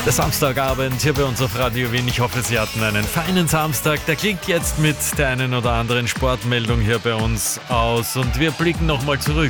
Der Samstagabend hier bei uns auf Radio Wien. Ich hoffe, Sie hatten einen feinen Samstag. Der klingt jetzt mit der einen oder anderen Sportmeldung hier bei uns aus. Und wir blicken nochmal zurück.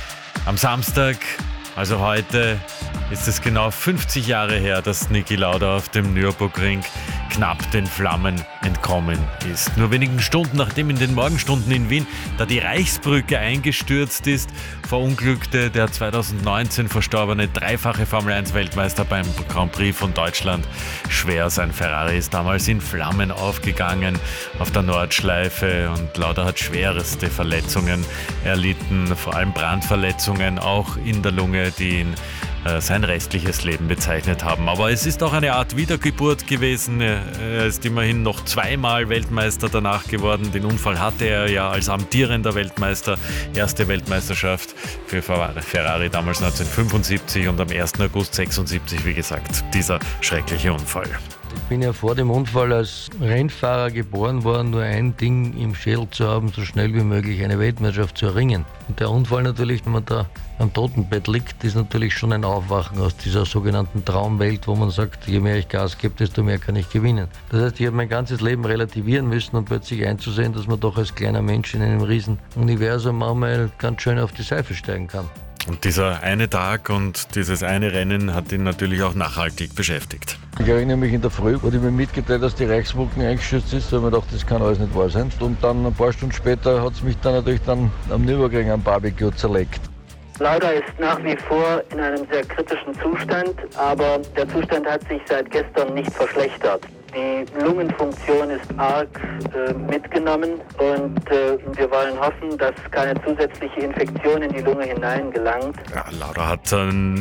Am Samstag, also heute, ist es genau 50 Jahre her, dass Niki Lauda auf dem Nürburgring knapp den Flammen entkommen ist. Nur wenigen Stunden nachdem in den Morgenstunden in Wien da die Reichsbrücke eingestürzt ist, verunglückte der 2019 verstorbene dreifache Formel-1-Weltmeister beim Grand Prix von Deutschland schwer. Sein Ferrari ist damals in Flammen aufgegangen auf der Nordschleife und Lauda hat schwerste Verletzungen erlitten, vor allem Brandverletzungen, auch in der Lunge, die ihn sein restliches Leben bezeichnet haben. Aber es ist auch eine Art Wiedergeburt gewesen. Er ist immerhin noch zweimal Weltmeister danach geworden. Den Unfall hatte er ja als amtierender Weltmeister. Erste Weltmeisterschaft für Ferrari damals 1975 und am 1. August 76, wie gesagt, dieser schreckliche Unfall. Ich bin ja vor dem Unfall als Rennfahrer geboren worden, nur ein Ding im Schädel zu haben, so schnell wie möglich eine Weltmeisterschaft zu erringen. Und der Unfall natürlich, wenn man da am Totenbett liegt, ist natürlich schon ein Aufwachen aus dieser sogenannten Traumwelt, wo man sagt, je mehr ich Gas gebe, desto mehr kann ich gewinnen. Das heißt, ich habe mein ganzes Leben relativieren müssen und plötzlich einzusehen, dass man doch als kleiner Mensch in einem riesen Universum manchmal ganz schön auf die Seife steigen kann. Und dieser eine Tag und dieses eine Rennen hat ihn natürlich auch nachhaltig beschäftigt. Ich erinnere mich, in der Früh wurde mir mitgeteilt, dass die Reichsbrücke eingestürzt ist, weil man dachte, das kann alles nicht wahr sein. Und dann ein paar Stunden später hat es mich dann natürlich am Nürburgring am Barbecue zerlegt. Lauda ist nach wie vor in einem sehr kritischen Zustand, aber der Zustand hat sich seit gestern nicht verschlechtert. Die Lungenfunktion ist arg mitgenommen und wir wollen hoffen, dass keine zusätzliche Infektion in die Lunge hineingelangt. Ja, Lauda hat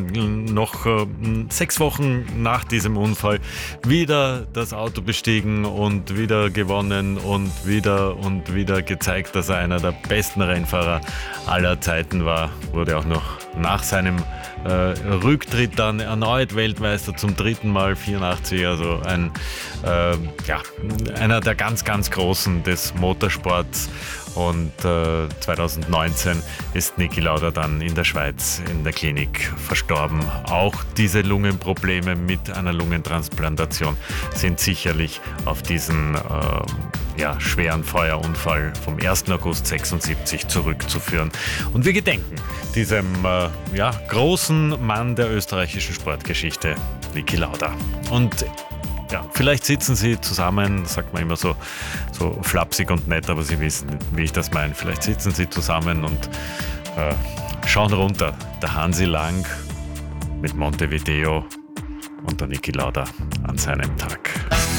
noch 6 Wochen nach diesem Unfall wieder das Auto bestiegen und wieder gewonnen und wieder gezeigt, dass er einer der besten Rennfahrer aller Zeiten war. Wurde auch noch nach seinem Rücktritt dann erneut Weltmeister zum 3. Mal, 84, also einer der ganz, ganz Großen des Motorsports. Und 2019 ist Niki Lauda dann in der Schweiz in der Klinik verstorben. Auch diese Lungenprobleme mit einer Lungentransplantation sind sicherlich auf diesen schweren Feuerunfall vom 1. August 76 zurückzuführen. Und wir gedenken diesem großen Mann der österreichischen Sportgeschichte, Niki Lauda. Und ja, vielleicht sitzen Sie zusammen, sagt man immer so flapsig und nett, aber Sie wissen, wie ich das meine. Vielleicht sitzen Sie zusammen und schauen runter. Der Hansi Lang mit Montevideo und der Niki Lauda an seinem Tag.